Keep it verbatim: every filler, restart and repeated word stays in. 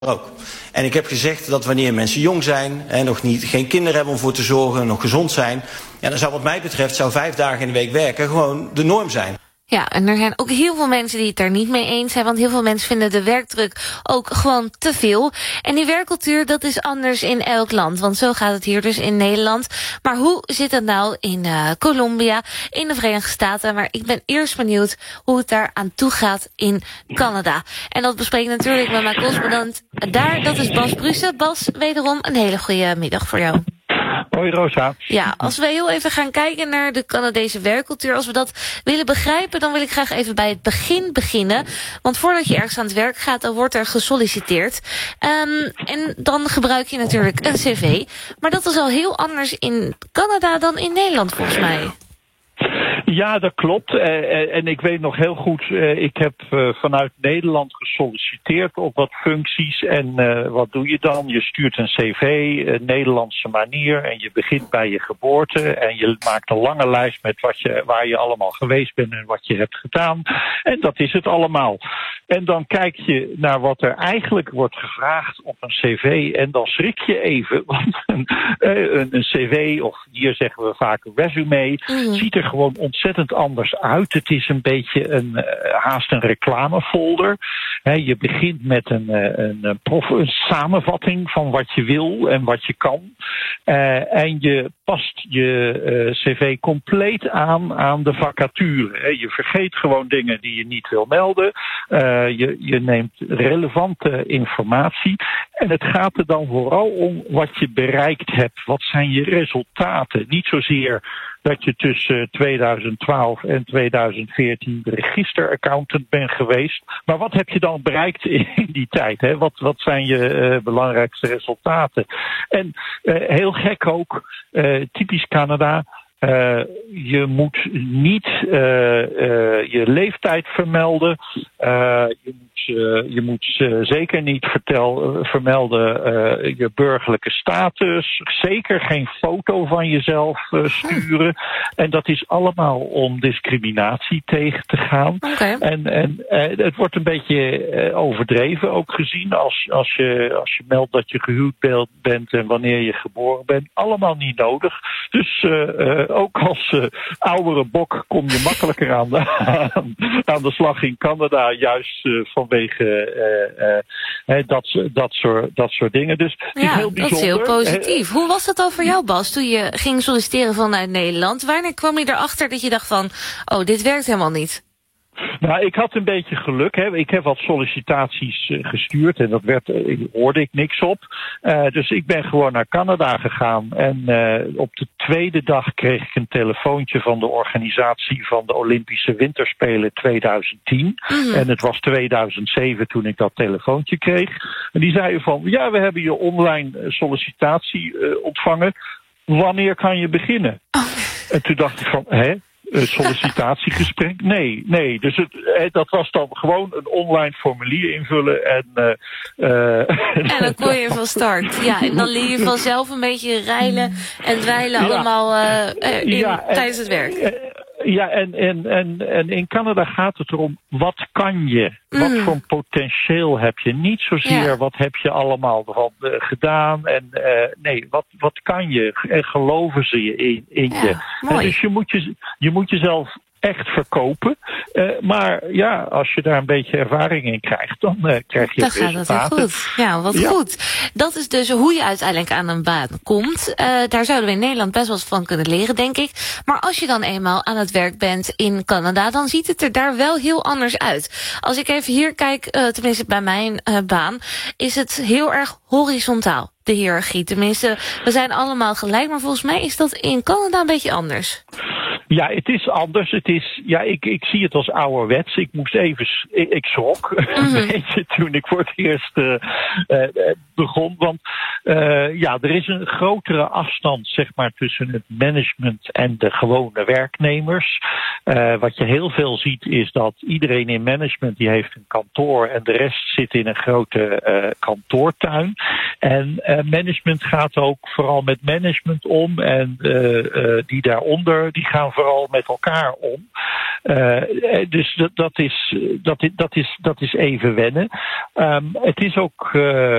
ook. En ik heb gezegd dat wanneer mensen jong zijn en nog niet, geen kinderen hebben om voor te zorgen, nog gezond zijn, ja, dan zou wat mij betreft zou vijf dagen in de week werken gewoon de norm zijn. Ja, en er zijn ook heel veel mensen die het daar niet mee eens zijn, want heel veel mensen vinden de werkdruk ook gewoon te veel. En die werkcultuur, dat is anders in elk land, want zo gaat het hier dus in Nederland. Maar hoe zit het nou in uh, Colombia, in de Verenigde Staten? Maar ik ben eerst benieuwd hoe het daar aan toe gaat in Canada. En dat bespreek ik natuurlijk met mijn correspondent daar, dat is Bas Brussen. Bas, wederom een hele goede middag voor jou. Hoi Rosa. Ja, als we heel even gaan kijken naar de Canadese werkcultuur, als we dat willen begrijpen, dan wil ik graag even bij het begin beginnen. Want voordat je ergens aan het werk gaat, dan wordt er gesolliciteerd. Um, en dan gebruik je natuurlijk een cv. Maar dat is al heel anders in Canada dan in Nederland, volgens mij. Ja, dat klopt. Uh, en ik weet nog heel goed, uh, ik heb uh, vanuit Nederland gesolliciteerd op wat functies. En uh, wat doe je dan? Je stuurt een cv, een Nederlandse manier. En je begint bij je geboorte. En je maakt een lange lijst met wat je, waar je allemaal geweest bent en wat je hebt gedaan. En dat is het allemaal. En dan kijk je naar wat er eigenlijk wordt gevraagd op een cv. En dan schrik je even. Want een, een, een cv, of hier zeggen we vaak een resume, mm. ziet er gewoon ontzettend anders uit. Het is een beetje een, uh, haast een reclamefolder. He, je begint met een, uh, een, prof, een samenvatting van wat je wil en wat je kan. Uh, en je past je uh, cv compleet aan aan de vacature. He, je vergeet gewoon dingen die je niet wil melden. Uh, je, je neemt relevante informatie. En het gaat er dan vooral om wat je bereikt hebt. Wat zijn je resultaten? Niet zozeer dat je tussen tweeduizend twaalf en tweeduizend veertien registeraccountant bent geweest. Maar wat heb je dan bereikt in die tijd? Hè? Wat, wat zijn je uh, belangrijkste resultaten? En uh, heel gek ook, uh, typisch Canada, Uh, je moet niet uh, uh, je leeftijd vermelden. Uh, je moet, uh, je moet uh, zeker niet vertel, uh, vermelden uh, je burgerlijke status. Zeker geen foto van jezelf uh, sturen. En dat is allemaal om discriminatie tegen te gaan. Okay. En, en uh, het wordt een beetje uh, overdreven ook gezien als, als, je, als je meldt dat je gehuwd bent en wanneer je geboren bent. Allemaal niet nodig. Dus uh, uh, ook als uh, oudere bok kom je makkelijker aan de, aan, aan de slag in Canada, juist uh, vanwege uh, uh, dat, dat, soort, dat soort dingen. Dus het ja, is heel bijzonder. Dat is heel positief. Hoe was dat al voor jou, Bas, toen je ging solliciteren vanuit Nederland? Wanneer kwam je erachter dat je dacht van, oh, dit werkt helemaal niet? Nou, ik had een beetje geluk. Hè. Ik heb wat sollicitaties uh, gestuurd en dat werd, uh, hoorde ik niks op. Uh, dus ik ben gewoon naar Canada gegaan. En uh, op de tweede dag kreeg ik een telefoontje van de organisatie van de Olympische Winterspelen tweeduizend tien. Mm. En het was tweeduizend zeven toen ik dat telefoontje kreeg. En die zeiden van, ja, we hebben je online sollicitatie uh, ontvangen. Wanneer kan je beginnen? Oh. En toen dacht ik van, hè? Een sollicitatiegesprek? Nee, nee. Dus het, dat was dan gewoon een online formulier invullen en... Uh, uh, en dan kon je van start. Ja, en dan leer je vanzelf een beetje rijlen en dweilen ja. allemaal uh, in, ja, en, tijdens het werk. Uh, Ja, en, en, en, en in Canada gaat het erom, wat kan je? Mm. Wat voor een potentieel heb je? Niet zozeer ja. wat heb je allemaal van, uh, gedaan. En, uh, nee, wat, wat kan je? En geloven ze je in, in ja, je? En dus je moet, je, je moet jezelf echt verkopen. Uh, maar ja, als je daar een beetje ervaring in krijgt, dan uh, krijg je dan gaat het heel goed. Ja, wat ja. goed. Dat is dus hoe je uiteindelijk aan een baan komt. Uh, daar zouden we in Nederland best wel wat van kunnen leren, denk ik. Maar als je dan eenmaal aan het werk bent in Canada, dan ziet het er daar wel heel anders uit. Als ik even hier kijk, uh, tenminste bij mijn uh, baan, is het heel erg horizontaal, de hiërarchie. Tenminste, we zijn allemaal gelijk, maar volgens mij is dat in Canada een beetje anders. Ja, het is anders. Het is, ja, ik, ik zie het als ouderwets. Ik moest even, ik, ik schrok mm-hmm. een beetje toen ik voor het eerst uh, uh, begon. Want uh, ja, er is een grotere afstand, zeg maar, tussen het management en de gewone werknemers. Uh, wat je heel veel ziet is dat iedereen in management die heeft een kantoor en de rest zit in een grote uh, kantoortuin. En uh, management gaat ook vooral met management om. En uh, uh, die daaronder, die gaan vooral met elkaar om. Uh, dus dat, dat, is, dat, is, dat, is, dat is even wennen. Um, het is ook... Uh,